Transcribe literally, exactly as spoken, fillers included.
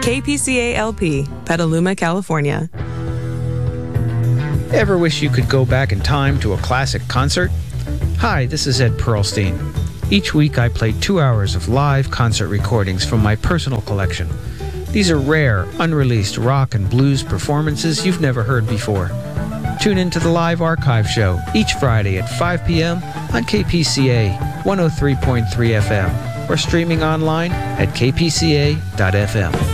K P C A L P, Petaluma, California. Ever wish you could go back in time to a classic concert? Hi, this is Ed Pearlstein. Each week I play two hours of live concert recordings from my personal collection. These are rare, unreleased rock and blues performances you've never heard before. Tune in to the Live Archive Show each Friday at five p.m. on K P C A one oh three point three F M or streaming online at k p c a dot f m.